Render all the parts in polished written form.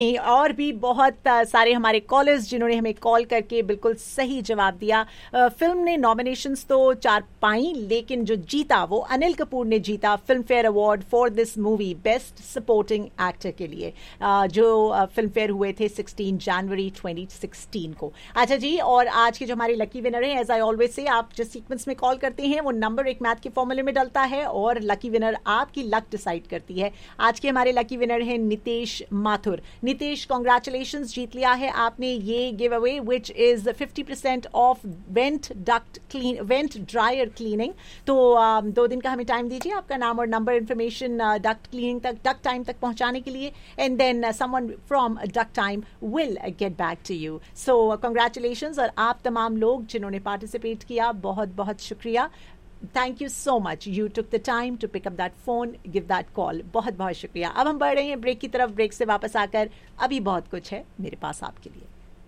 और भी बहुत सारे हमारे कॉलर्स जिन्होंने हमें कॉल करके बिल्कुल सही जवाब दिया। फिल्म ने नॉमिनेशंस तो 4 पाई, लेकिन जो जीता वो अनिल कपूर ने जीता film fair award for this movie best supporting actor के लिए, जो फिल्म फेयर हुए थे 16 जनवरी 2016 को। अच्छा जी, और आज के जो हमारे लकी विनर हैं, एज आई ऑलवेज से, आप जिस सीक्वेंस में कॉल करते हैं वो नंबर एक मैथ के फॉर्मूले में डलता है और लकी विनर आपकी लक डिसाइड करती है। आज के हमारे लकी विनर हैं नितेश माथुर। नितेश, कॉन्ग्रेचुलेशंस, जीत लिया है आपने ये give away which is 50% of went dryer cleaning. तो 2 दिन का हमें टाइम दीजिए, आपका नाम और नंबर इन्फॉर्मेशन डक्ट टाइम तक पहुंचाने के लिए, and then someone from duct time will get back to you. So congratulations, और आप तमाम लोग जिन्होंने पार्टिसिपेट किया, बहुत बहुत शुक्रिया। Thank you so much. You took the time to pick up that phone, give that call. बहुत बहुत शुक्रिया। अब हम बढ़ रहे हैं ब्रेक की तरफ। ब्रेक से वापस आकर अभी बहुत कुछ है मेरे पास आपके लिए।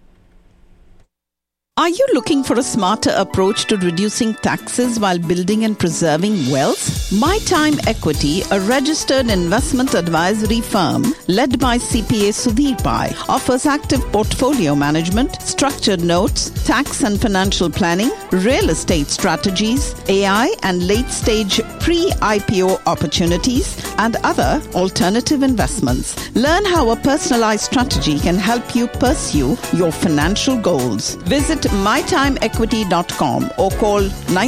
Are you looking for a smarter approach to reducing taxes while building and preserving wealth? My Time Equity, a registered investment advisory firm led by CPA Sudhir Pai, offers active portfolio management, structured notes, tax and financial planning, real estate strategies, AI and late-stage pre-IPO opportunities, and other alternative investments. Learn how a personalized strategy can help you pursue your financial goals. Visit mytimeequity.com or call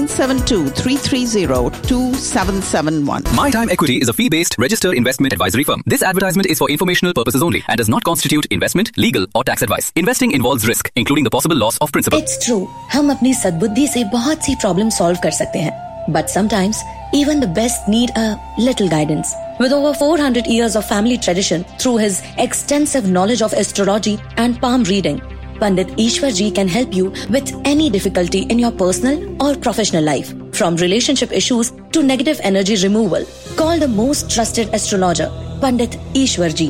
972-330-2771. My Time Equity is a fee-based registered investment advisory firm. This advertisement is for informational purposes only and does not constitute investment, legal or tax advice. Investing involves risk, including the possible loss of principal. It's true. हम अपनी सद्बुद्धि से बहुत सी problem solve कर सकते हैं. But sometimes, even the best need a little guidance. With over 400 years of family tradition, through his extensive knowledge of astrology and palm reading, Pandit Ishwar Ji can help you with any difficulty in your personal or professional life. From relationship issues to negative energy removal. Call the most trusted astrologer, Pandit Ishwar Ji,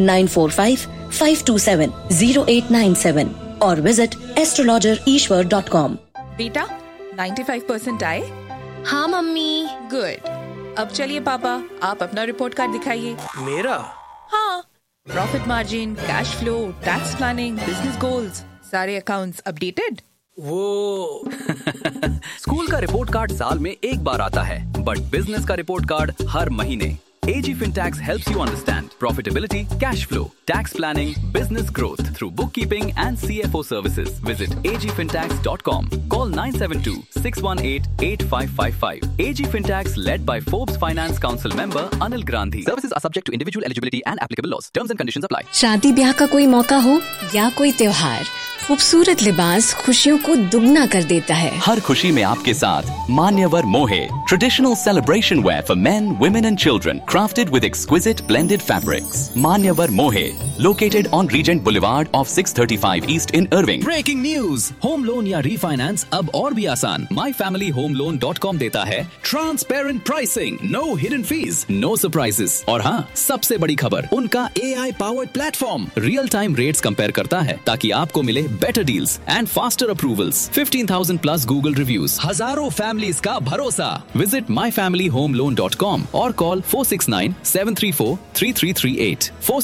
945-527-0897 or visit astrologerishwar.com. बेटा 95% आए? हाँ mummy. Good. अब चलिए पापा, आप अपना report card दिखाइए। मेरा? हाँ, profit margin, cash flow, tax planning, business goals, सारे अकाउंट्स अपडेटेड? वो स्कूल का रिपोर्ट कार्ड साल में एक बार आता है, बट बिजनेस का रिपोर्ट कार्ड हर महीने। AG Fintax helps you understand profitability, cash flow, tax planning, business growth through bookkeeping and CFO services. Visit agfintax.com. Call 972-618-8555. AG Fintax led by Forbes Finance Council member Anil Grandhi. Services are subject to individual eligibility and applicable laws. Terms and conditions apply. शादी ब्याह का कोई मौका हो या कोई त्योहार, खूबसूरत लिबास खुशियों को दुगना कर देता है। हर खुशी में आपके साथ मान्यवर मोहे, traditional celebration wear for men, women and children, crafted with exquisite blended fabrics. Manyavar Mohe, located on Regent Boulevard off 635 East in Irving. Breaking news! Home loan या refinance अब और भी आसान। myfamilyhomeloan.com देता है transparent pricing, no hidden fees, no surprises। और हाँ, सबसे बड़ी खबर, उनका AI powered platform real time rates compare करता है ताकि आपको मिले better deals and faster approvals. 15,000 plus Google reviews, हजारों families का भरोसा। Visit myfamilyhomeloan.com और call 469-734-3338.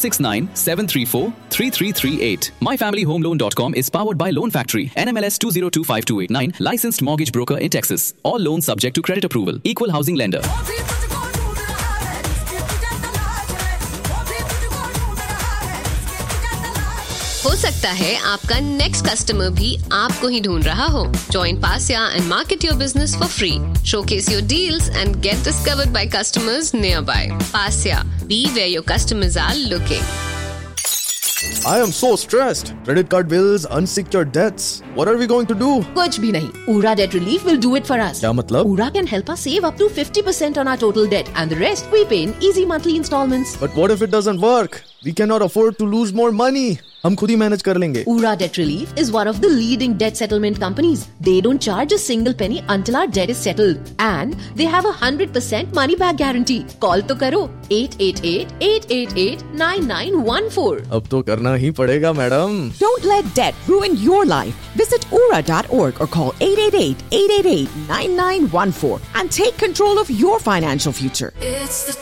469-734-3338. myfamilyhomeloan.com is powered by Loan Factory. NMLS 2025289. Licensed mortgage broker in Texas. All loans subject to credit approval. Equal housing lender. हो सकता है आपका next customer भी आपको ही ढूंढ रहा हो। Join Pasya and market your business for free. Showcase your deals and get discovered by customers nearby. Pasya, be where your customers are looking. I am so stressed. Credit card bills, unsecured debts. What are we going to do? कुछ भी नहीं. Ura Debt Relief will do it for us. क्या मतलब? Ura can help us save up to 50% on our total debt, and the rest we pay in easy monthly installments. But what if it doesn't work? We cannot afford to lose more money. हम खुद ही manage कर लेंगे। Ura Debt Relief is one of the leading debt settlement companies. They don't charge a single penny until our debt is settled, and they have a 100% money back guarantee. Call तो करो 888-888-9914. अब तो करना ही पड़ेगा madam. Don't let debt ruin your life. Visit ura.org or call 888-888-9914 and take control of your financial future. It's the